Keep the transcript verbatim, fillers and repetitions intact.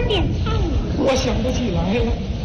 点菜呢？ 我想不起来了。